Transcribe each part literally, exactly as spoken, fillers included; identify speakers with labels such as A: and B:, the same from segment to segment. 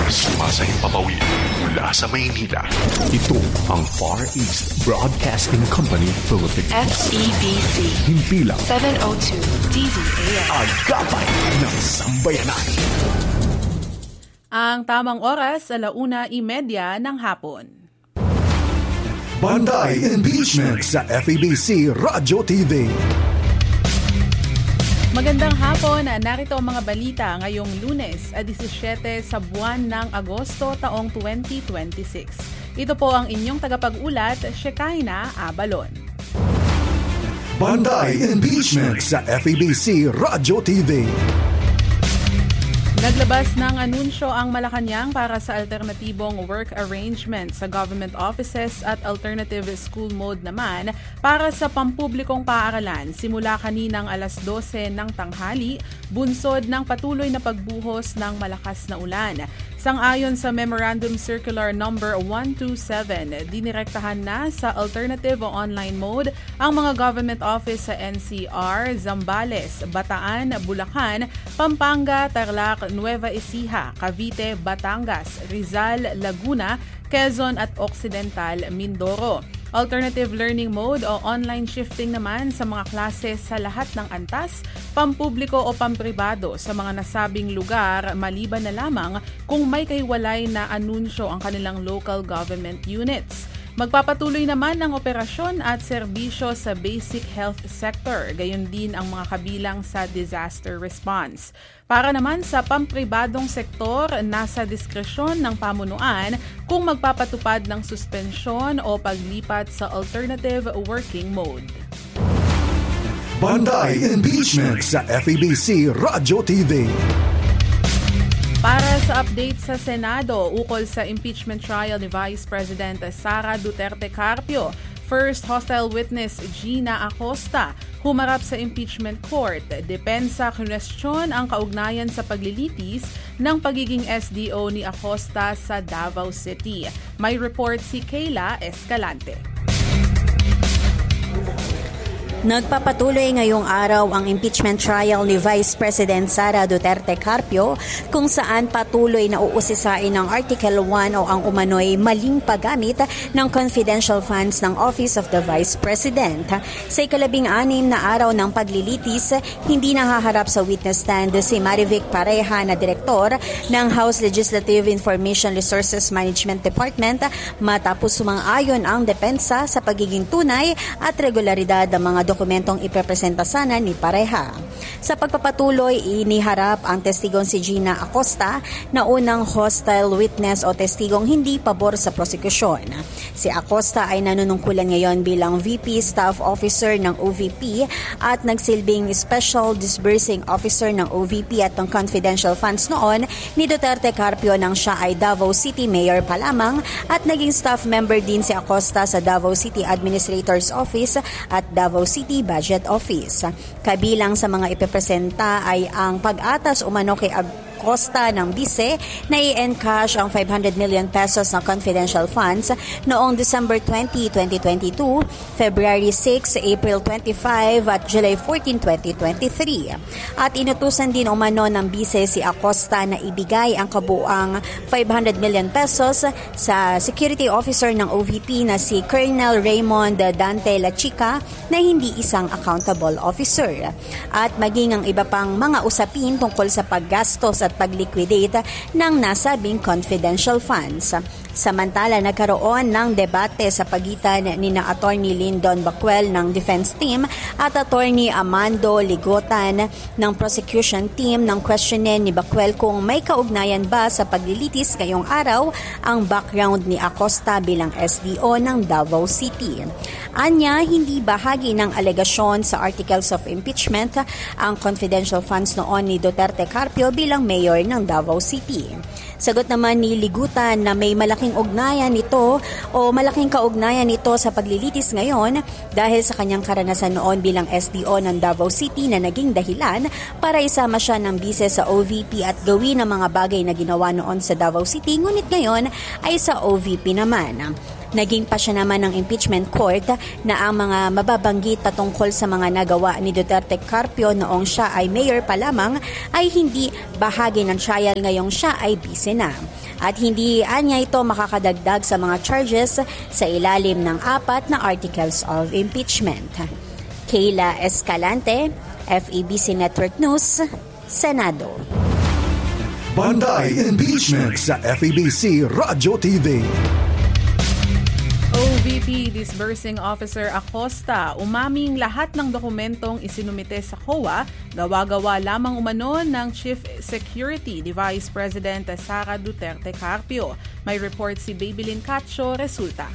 A: Sumasahimpapawid mula sa Maynila. Ito ang Far East Broadcasting Company Philippines.
B: F E B C.
A: Himpilang
B: seven oh two D Z A M.
A: Agapay ng Sambayanan.
C: Ang tamang oras, alauna imedya ng hapon.
A: Banday Impeachment sa F E B C Radyo T V.
C: Magandang hapon, narito ang mga balita ngayong Lunes, disisyete sa buwan ng Agosto taong twenty twenty-six. Ito po ang inyong tagapag-ulat, Shekinah Abalon.
A: Banday Impeachment sa F E B C Radyo T V.
C: Naglabas ng anunsyo ang Malacanang para sa alternatibong work arrangement sa government offices at alternative school mode naman para sa pampublikong paaralan simula kaninang alas dose ng tanghali, bunsod ng patuloy na pagbuhos ng malakas na ulan. Sang-ayon sa Memorandum Circular number one twenty-seven, dinirektahan na sa alternative o online mode ang mga government office sa N C R, Zambales, Bataan, Bulacan, Pampanga, Tarlac, Nueva Ecija, Cavite, Batangas, Rizal, Laguna, Quezon at Occidental Mindoro. Alternative learning mode o online shifting naman sa mga klase sa lahat ng antas, pampubliko o pampribado sa mga nasabing lugar maliban na lamang kung may kahiwalay na anunsyo ang kanilang local government units. Magpapatuloy naman ang operasyon at serbisyo sa basic health sector, gayon din ang mga kabilang sa disaster response. Para naman sa pampribadong sektor, nasa diskresyon ng pamunuan kung magpapatupad ng suspensyon o paglipat sa alternative working mode.
A: Banday Impeachment sa F E B C Radyo T V.
C: Para sa update sa Senado, ukol sa impeachment trial ni Vice President Sara Duterte Carpio, first hostile witness Gina Acosta humarap sa impeachment court. Depensa kinwestiyon ang kaugnayan sa paglilitis ng pagiging S D O ni Acosta sa Davao City. May report si Kayla Escalante.
D: Nagpapatuloy ngayong araw ang impeachment trial ni Vice President Sara Duterte Carpio kung saan patuloy na uusisain ng Article one o ang umano'y maling paggamit ng confidential funds ng Office of the Vice President. Sa ikalabing anim na araw ng paglilitis, hindi nahaharap sa witness stand si Marivic Pareja na direktor ng House Legislative Information Resources Management Department matapos sumang-ayon ang depensa sa pagiging tunay at regularidad ng mga dokumentong iprepresenta sana ni Pareja. Sa pagpapatuloy, iniharap ang testigong si Gina Acosta na unang hostile witness o testigong hindi pabor sa prosekusyon. Si Acosta ay nanunungkulan ngayon bilang V P Staff Officer ng O V P at nagsilbing Special Disbursing Officer ng O V P at ng confidential funds noon ni Duterte Carpio nang siya ay Davao City Mayor pa lamang at naging staff member din si Acosta sa Davao City Administrator's Office at Davao City Budget Office. Kabilang sa mga ipepresenta ay ang pag-atas umano kay Acosta ng bise na i-encash ang five hundred million pesos na confidential funds noong December twentieth, twenty twenty-two, February sixth, April twenty-fifth at July fourteenth, twenty twenty-three. At inutusan din umano ng bise si Acosta na ibigay ang kabuang five hundred million pesos sa security officer ng O V P na si Colonel Raymond Dante Lachica na hindi isang accountable officer. At maging ang iba pang mga usapin tungkol sa paggastos at pag-liquidate ng nasabing confidential funds. Samantala, nagkaroon ng debate sa pagitan ni na Attorney Lyndon Bacuel ng Defense Team at Attorney Amando Ligotan ng Prosecution Team nang questionin ni Bacuel kung may kaugnayan ba sa paglilitis ngayong araw ang background ni Acosta bilang S D O ng Davao City. Anya, hindi bahagi ng alegasyon sa Articles of Impeachment ang confidential funds noon ni Duterte Carpio bilang mayor ng Davao City. Sagot naman ni Ligutan na may malaking ugnayan nito o malaking kaugnayan nito sa paglilitis ngayon dahil sa kanyang karanasan noon bilang S D O ng Davao City na naging dahilan para isama siya ng bise sa O V P at gawin ang mga bagay na ginawa noon sa Davao City, ngunit ngayon ay sa O V P naman. Naging pasya naman ng impeachment court na ang mga mababanggit patungkol sa mga nagawa ni Duterte Carpio noong siya ay mayor pa lamang ay hindi bahagi ng trial ngayong siya ay bise na. At hindi anya ito makakadagdag sa mga charges sa ilalim ng apat na articles of impeachment. Kayla Escalante, F E B C Network News, Senado.
A: Bantay Impeachment sa F E B C Radyo T V.
C: O V P Disbursing Officer Acosta, umaming lahat ng dokumentong isinumite sa C O A, gawa-gawa lamang umano ng Chief Security ni Vice President Sara Duterte Carpio. May report si Babylin Cacho, resulta.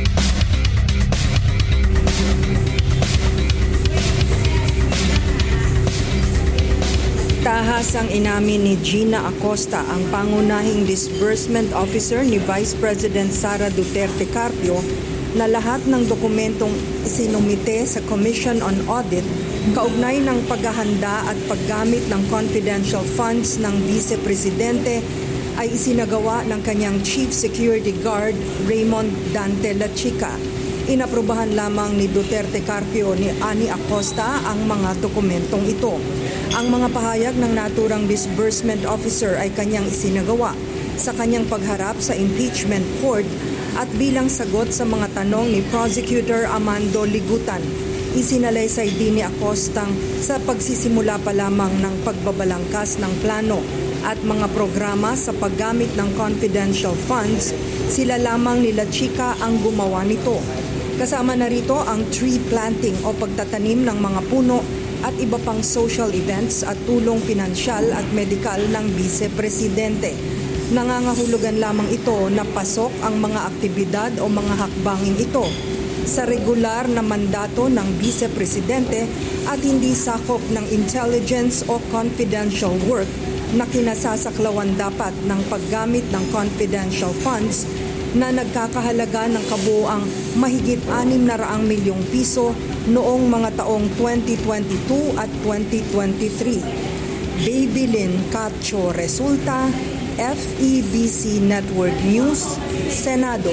E: Tahasang inamin ni Gina Acosta, ang pangunahing disbursement officer ni Vice President Sara Duterte Carpio, na lahat ng dokumentong isinumite sa Commission on Audit kaugnay ng paghahanda at paggamit ng confidential funds ng Vice Presidente ay isinagawa ng kanyang Chief Security Guard Raymond Dante Lachica. Inaprubahan lamang ni Duterte Carpio ni Ani Acosta ang mga dokumentong ito. Ang mga pahayag ng naturang disbursement officer ay kanyang isinagawa sa kanyang pagharap sa impeachment court at bilang sagot sa mga tanong ni Prosecutor Amando Ligutan. Isinalaysay din ni Acostang sa pagsisimula pa lamang ng pagbabalangkas ng plano at mga programa sa paggamit ng confidential funds, sila lamang nila Chica ang gumawa nito. Kasama na rito ang tree planting o pagtatanim ng mga puno at iba pang social events at tulong pinansyal at medikal ng Vice Presidente. Nangangahulugan lamang ito na pasok ang mga aktibidad o mga hakbangin ito sa regular na mandato ng Vice Presidente at hindi sakop ng intelligence o confidential work na kinasasaklawan dapat ng paggamit ng confidential funds na nagkakahalaga ng kabuuang mahigit anim na raang milyong piso noong mga taong twenty twenty-two at twenty twenty-three. Babylin Cacho, resulta, F E B C Network News, Senado.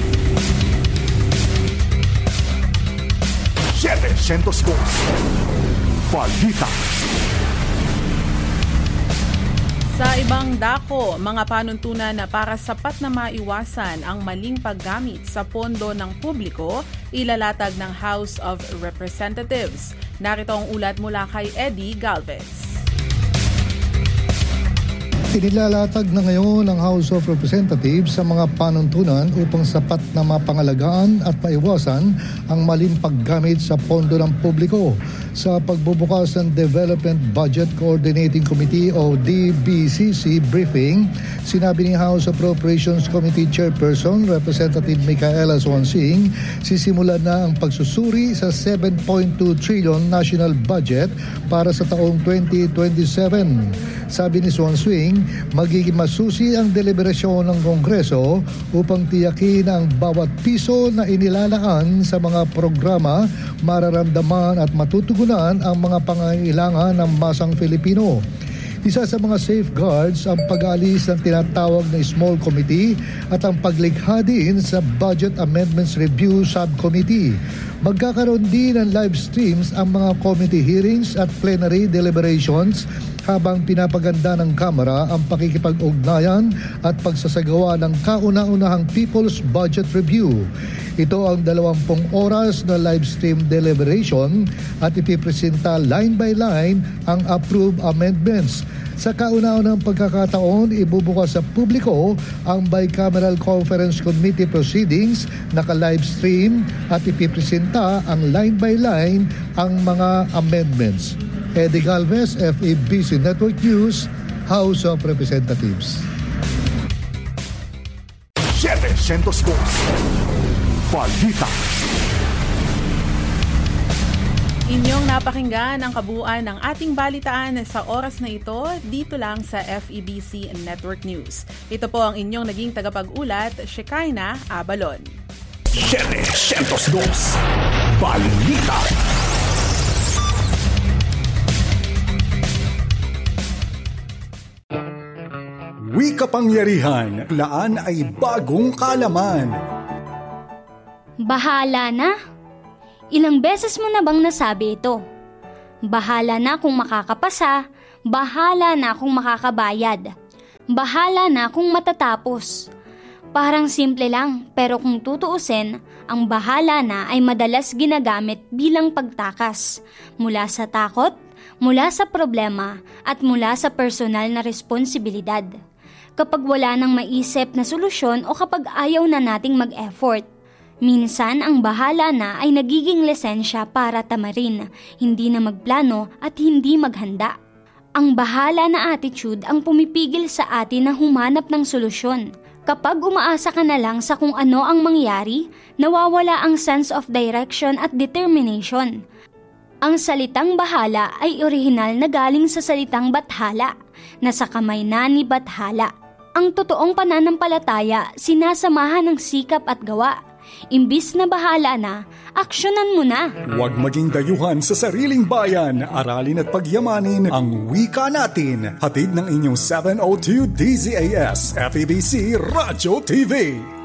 A: setecientos dos. Balita.
C: Sa ibang dako, mga panuntunan na para sapat na maiwasan ang maling paggamit sa pondo ng publiko, ilalatag ng House of Representatives. Narito ang ulat mula kay Eddie Galvez.
F: Inilalatag na ngayon ng House of Representatives sa mga panuntunan upang sapat na mapangalagaan at maiwasan ang maling paggamit sa pondo ng publiko. Sa pagbubukas ng Development Budget Coordinating Committee o D B C C briefing, sinabi ni House Appropriations Committee Chairperson Representative Micaela Swansing, sisimulan na ang pagsusuri sa seven point two trillion national budget para sa taong twenty twenty-seven. Sabi ni Swansing, magiging masusi ang deliberasyon ng Kongreso upang tiyakin ang bawat piso na inilalaan sa mga programa, mararamdaman at matutugunan ang mga pangangailangan ng masang Filipino. Isa sa mga safeguards ang pag-alis ng tinatawag na small committee at ang paglikha din sa Budget Amendments Review Subcommittee. Magkakaroon din ng live streams ang mga committee hearings at plenary deliberations habang pinapaganda ng Kamara ang pakikipag-ugnayan at pagsasagawa ng kauna-unahang People's Budget Review. Ito ang dalawampung oras na live stream deliberation at ipipresenta line by line ang approved amendments. Sa kauna-unahang pagkakataon, ibubukas sa publiko ang Bicameral Conference Committee proceedings, naka-live stream at ipipresenta ang line by line ang mga amendments. Eddie Galvez, F E B C Network News, House of Representatives.
A: setecientos dos. Balita.
C: Inyong napakinggan ang kabuuan ng ating balitaan sa oras na ito dito lang sa F E B C Network News. Ito po ang inyong naging tagapag-ulat, Shekinah Abalon.
A: setecientos dos. Balita. Wika Pangyarihan, laan ay bagong kalaman.
G: Bahala na? Ilang beses mo na bang nasabi ito? Bahala na kung makakapasa, bahala na kung makakabayad, bahala na kung matatapos. Parang simple lang, pero kung tutuusin, ang bahala na ay madalas ginagamit bilang pagtakas mula sa takot, mula sa problema, at mula sa personal na responsibilidad. Kapag wala nang maisip na solusyon o kapag ayaw na nating mag-effort, minsan ang bahala na ay nagiging lisensya para tamarin, hindi na magplano at hindi maghanda. Ang bahala na attitude ang pumipigil sa atin na humanap ng solusyon. Kapag umaasa ka na lang sa kung ano ang mangyari, nawawala ang sense of direction at determination. Ang salitang bahala ay orihinal na galing sa salitang bathala, na sa kamay na ni Bathala. Ang totoong pananampalataya, sinasamahan ng sikap at gawa. Imbis na bahala na, aksyonan mo na.
H: Huwag maging dayuhan sa sariling bayan. Aralin at pagyamanin ang wika natin. Hatid ng inyong seven oh two D Z A S F E B C Radyo T V.